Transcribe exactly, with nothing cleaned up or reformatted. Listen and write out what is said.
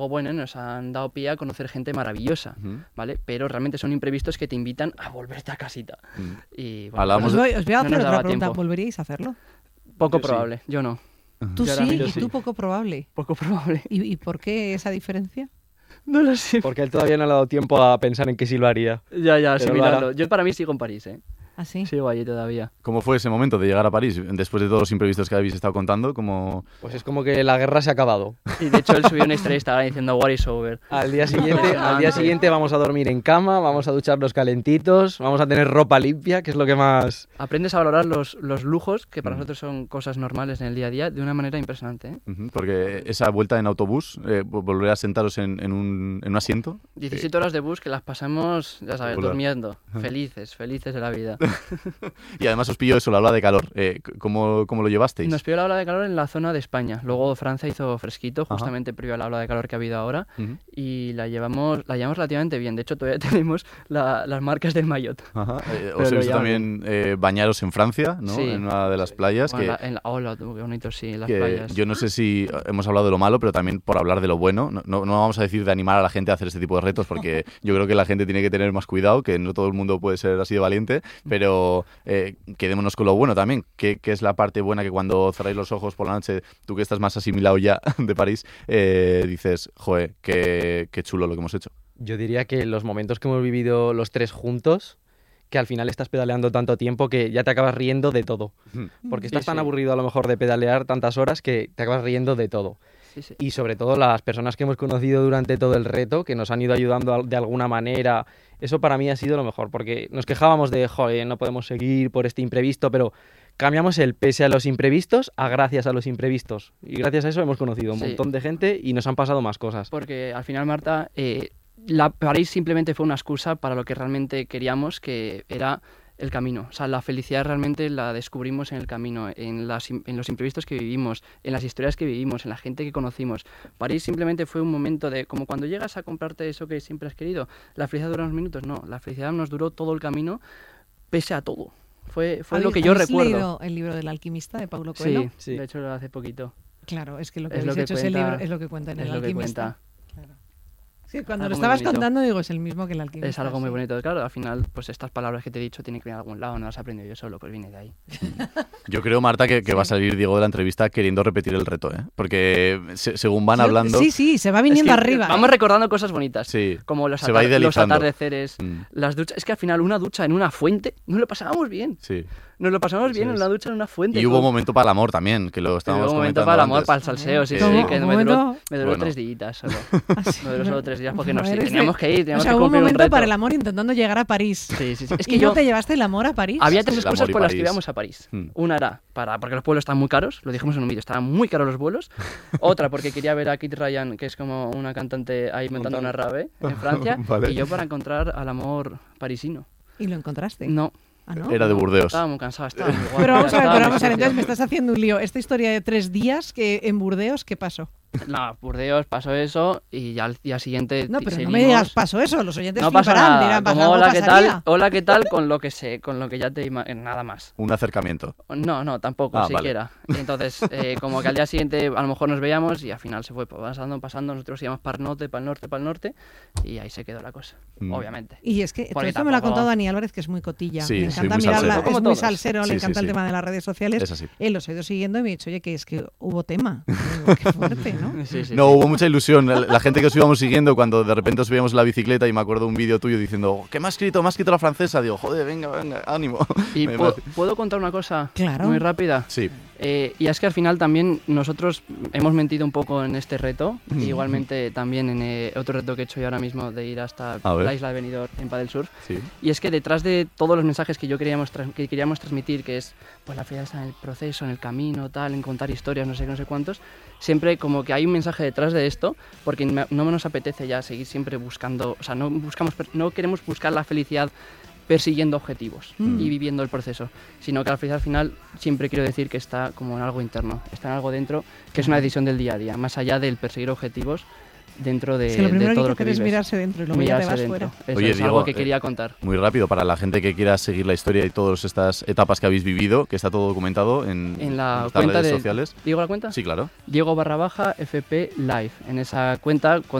bueno, nos han dado pie a conocer gente maravillosa, uh-huh. ¿vale? Pero realmente son imprevistos que te invitan a volverte a casita. Uh-huh. Y, bueno, os, voy, os voy a hacer no otra pregunta. Tiempo. ¿Volveríais a hacerlo? Poco yo probable, sí. yo no. Tú yo sí, y sí. tú poco probable. Poco probable. ¿Y, ¿Y por qué esa diferencia? No lo sé. Porque él todavía no le ha dado tiempo a pensar en que sí lo haría. Ya, ya, Pero sí, mirarlo. Yo para mí sigo en París, ¿eh? ¿Ah, sí? Sigo allí todavía. ¿Cómo fue ese momento de llegar a París? Después de todos los imprevistos que habéis estado contando, ¿cómo...? Pues es como que la guerra se ha acabado. Y de hecho él subió una historia y estaba diciendo War is over. Al día siguiente, al día siguiente vamos a dormir en cama, vamos a ducharnos calentitos, vamos a tener ropa limpia, que es lo que más... Aprendes a valorar los, los lujos, que para Mm. nosotros son cosas normales en el día a día, de una manera impresionante, ¿eh? Uh-huh. Porque esa vuelta en autobús, eh, volver a sentaros en, en, un, en un asiento... diecisiete horas de bus que las pasamos, ya sabes, Hola. durmiendo. Felices, felices de la vida. Y además os pilló eso, la ola de calor. Eh, ¿cómo, ¿Cómo lo llevasteis? Nos pilló la ola de calor en la zona de España. Luego Francia hizo fresquito, justamente Ajá. previo a la ola de calor que ha habido ahora. Uh-huh. Y la llevamos la llevamos relativamente bien. De hecho, todavía tenemos la, las marcas del maillot. Ajá. Eh, os he visto también eh, bañaros en Francia, ¿no? Sí. En una de las playas. Bueno, que, en la, en la, oh, qué bonito, sí, en las que playas. Yo no sé si hemos hablado de lo malo, pero también por hablar de lo bueno. No, no, no vamos a decir de animar a la gente a hacer este tipo de retos, porque yo creo que la gente tiene que tener más cuidado, que no todo el mundo puede ser así de valiente, pero eh, quedémonos con lo bueno también. ¿Qué, ¿Qué es la parte buena que cuando cerráis los ojos por la noche, tú que estás más asimilado ya de París, eh, dices, joder, qué, qué chulo lo que hemos hecho? Yo diría que los momentos que hemos vivido los tres juntos, que al final estás pedaleando tanto tiempo que ya te acabas riendo de todo. Porque estás sí, tan sí. aburrido a lo mejor de pedalear tantas horas que te acabas riendo de todo. Sí, sí. Y sobre todo las personas que hemos conocido durante todo el reto, que nos han ido ayudando de alguna manera, eso para mí ha sido lo mejor, porque nos quejábamos de, joder, no podemos seguir por este imprevisto, pero cambiamos el pese a los imprevistos a gracias a los imprevistos. Y gracias a eso hemos conocido un sí. montón de gente y nos han pasado más cosas. Porque al final, Marta, eh, la París simplemente fue una excusa para lo que realmente queríamos, que era el camino. O sea, la felicidad realmente la descubrimos en el camino, en, las, en los imprevistos que vivimos, en las historias que vivimos, en la gente que conocimos. París simplemente fue un momento de, como cuando llegas a comprarte eso que siempre has querido, la felicidad dura unos minutos. No, la felicidad nos duró todo el camino, pese a todo. Fue, fue lo que yo recuerdo. ¿Has leído el libro del alquimista de Paulo Coelho? Sí, sí, de hecho lo hace poquito. Claro, es que lo que es habéis lo que hecho cuenta, ese libro es lo que cuenta en el alquimista. Claro. Sí, cuando algo lo estabas contando digo, es el mismo que el alquimista. Es algo muy sí. bonito. Claro, al final, pues estas palabras que te he dicho tienen que venir de algún lado, no las he aprendido yo solo, pues viene de ahí. Yo creo, Marta, que, que sí. va a salir Diego de la entrevista queriendo repetir el reto, ¿eh? Porque se, según van sí, hablando... Sí, sí, se va viniendo es que arriba. Vamos ¿eh? recordando cosas bonitas, sí, como los, se atar va los idealizando. atardeceres, mm. las duchas. Es que al final una ducha en una fuente, nos lo pasábamos bien. Sí. Nos lo pasamos bien sí, en una ducha en una fuente. Y hubo un momento para el amor también, que lo estábamos hubo un momento comentando para el amor, antes. para el salseo, sí, ¿Cómo? sí, que me momento? duró, me duró bueno. tres días solo. Me duró solo tres días porque no sé, Eres teníamos de... que ir, teníamos o sea, que hubo un cumplir momento un reto. para el amor intentando llegar a París. Sí, sí, sí. Es que ¿Y yo... no te llevaste el amor a París? Había tres excusas por las París. que íbamos a París. Hmm. Una era para, porque los vuelos están muy caros, lo dijimos en un vídeo, estaban muy caros los vuelos. Otra porque quería ver a Kit Ryan, que es como una cantante ahí montando una rave en Francia. Vale. Y yo para encontrar al amor parisino. ¿Y lo encontraste? No. ¿Ah, no? Era de Burdeos. Estaba muy cansado, estaba muy guapo. Pero vamos a ver, Estaba pero muy vamos a ver, sucio. entonces me estás haciendo un lío. Esta historia de tres días que en Burdeos, ¿qué pasó? No, Burdeos pasó eso y ya al día siguiente No, pero seguimos. no me digas pasó eso, los oyentes No pasó fliparán, nada, dirán, como algo hola, ¿qué pasaría. tal? Hola, ¿qué tal? Con lo que sé, con lo que ya te imaginas, nada más. Un acercamiento. No, no, tampoco, Ah, siquiera. vale. Entonces, eh, como que al día siguiente a lo mejor nos veíamos y al final se fue pasando, pasando, nosotros íbamos para el norte, para el norte, para el norte y ahí se quedó la cosa, Mm. obviamente. Y es que todo Porque esto me lo ha tampoco- contado Dani Álvarez, que es muy cotilla. Sí, me soy encanta muy mirarla, salsero. es Como muy todos. salsero, Sí, le sí, encanta el sí. tema de las redes sociales. Es así. Él los ha ido siguiendo y me ha dicho, oye, que es que hubo tema. Digo, qué fuerte, ¿no? Sí, sí, No, sí. hubo mucha ilusión. La, la gente que os íbamos siguiendo, cuando de repente os veíamos en la bicicleta y me acuerdo un vídeo tuyo diciendo, ¿qué me has escrito? Me has escrito la francesa. Digo, joder, venga, venga, ánimo. ¿Y Me- puedo, me- puedo contar una cosa Claro. muy rápida? Sí. Eh, y es que al final también nosotros hemos mentido un poco en este reto, y igualmente también en eh, otro reto que he hecho yo ahora mismo de ir hasta A ver. la isla de Benidorm en Padel Surf. Sí. Y es que detrás de todos los mensajes que yo queríamos, tras- que queríamos transmitir, que es pues la felicidad está en el proceso, en el camino, tal, en contar historias, no sé qué, no sé cuántos, siempre como que hay un mensaje detrás de esto, porque me- no nos apetece ya seguir siempre buscando, o sea, no buscamos, per- no queremos buscar la felicidad persiguiendo objetivos Mm. y viviendo el proceso, sino que la felicidad al final siempre quiero decir que está como en algo interno, está en algo dentro, que es una decisión del día a día, más allá del perseguir objetivos, dentro de, Es que lo de primero todo que hay lo que que hacer es vives. mirarse dentro y luego ya te Mirarse vas dentro. fuera. Eso Oye, es Diego, algo que eh, quería contar. Muy rápido, para la gente que quiera seguir la historia y todas estas etapas que habéis vivido, que está todo documentado en, En la nuestras cuenta redes de... sociales. ¿Digo la cuenta? Sí, claro. Diego barra baja F P Live. En esa cuenta